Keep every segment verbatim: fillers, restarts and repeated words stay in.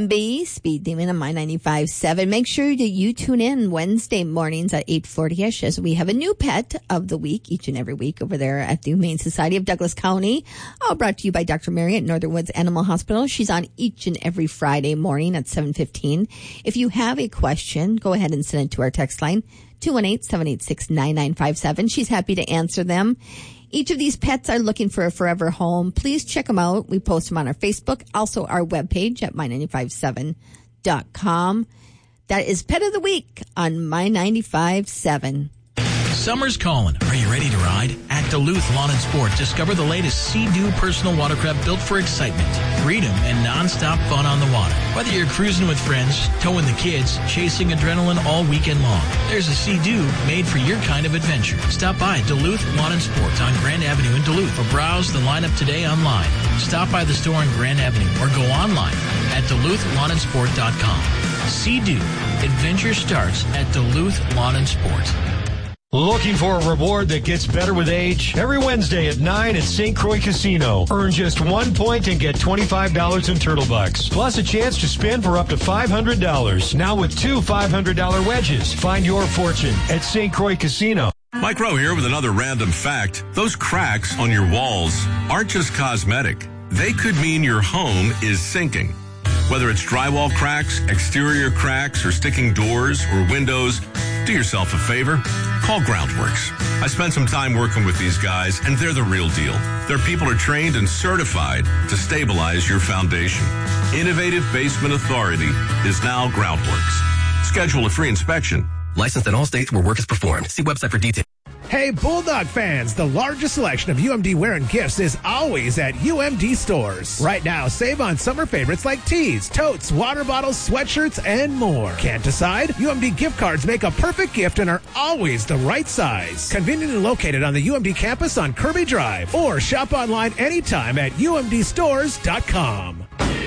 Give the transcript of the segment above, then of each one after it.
B, Speed Demon on My ninety-five point seven. Make sure that you tune in Wednesday mornings at eight forty-ish as we have a new pet of the week each and every week over there at the Humane Society of Douglas County. All brought to you by Doctor Mary at Northern Woods Animal Hospital. She's on each and every Friday morning at seven fifteen. If you have a question, go ahead and send it to our text line, two one eight, seven eight six, nine nine five seven. She's happy to answer them. Each of these pets are looking for a forever home. Please check them out. We post them on our Facebook, also our webpage at my ninety-five seven dot com. That is Pet of the Week on My ninety-five seven. Summer's calling. Are you ready to ride? At Duluth Lawn and Sport, discover the latest Sea-Doo personal watercraft built for excitement, freedom, and non-stop fun on the water. Whether you're cruising with friends, towing the kids, chasing adrenaline all weekend long, there's a Sea-Doo made for your kind of adventure. Stop by Duluth Lawn and Sport on Grand Avenue in Duluth or browse the lineup today online. Stop by the store on Grand Avenue or go online at duluth lawn and sport dot com. Sea-Doo. Adventure starts at Duluth Lawn and Sport. Looking for a reward that gets better with age? Every Wednesday at nine at Saint Croix Casino. Earn just one point and get twenty-five dollars in Turtle Bucks. Plus a chance to spin for up to five hundred dollars. Now with two five hundred dollars wedges. Find your fortune at Saint Croix Casino. Mike Rowe here with another random fact. Those cracks on your walls aren't just cosmetic. They could mean your home is sinking. Whether it's drywall cracks, exterior cracks, or sticking doors or windows, do yourself a favor. Call Groundworks. I spent some time working with these guys, and they're the real deal. Their people are trained and certified to stabilize your foundation. Innovative Basement Authority is now Groundworks. Schedule a free inspection. Licensed in all states where work is performed. See website for details. Hey, Bulldog fans, the largest selection of U M D wear and gifts is always at U M D stores. Right now, save on summer favorites like tees, totes, water bottles, sweatshirts, and more. Can't decide? U M D gift cards make a perfect gift and are always the right size. Conveniently located on the U M D campus on Kirby Drive, or shop online anytime at U M D stores dot com.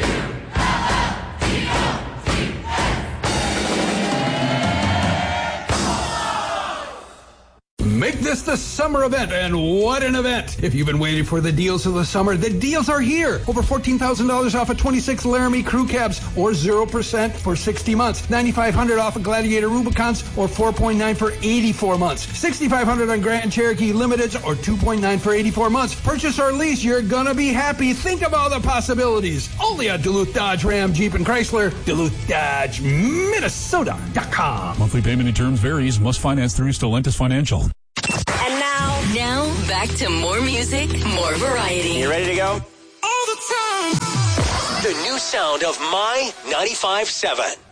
Make this the summer event, and what an event! If you've been waiting for the deals of the summer, the deals are here. Over fourteen thousand dollars off of twenty-six Laramie crew cabs, or zero percent for sixty months. nine thousand five hundred dollars off of Gladiator Rubicons, or four point nine for eighty-four months. six thousand five hundred dollars on Grant and Cherokee Limiteds, or two point nine for eighty-four months. Purchase or lease, you're gonna be happy. Think of all the possibilities. Only at Duluth Dodge Ram Jeep and Chrysler, Duluth Dodge Minnesota dot com. Monthly payment and terms varies. Must finance through Stellantis Financial. And now, now back to more music, more variety. You ready to go? All the time. The new sound of My ninety-five seven.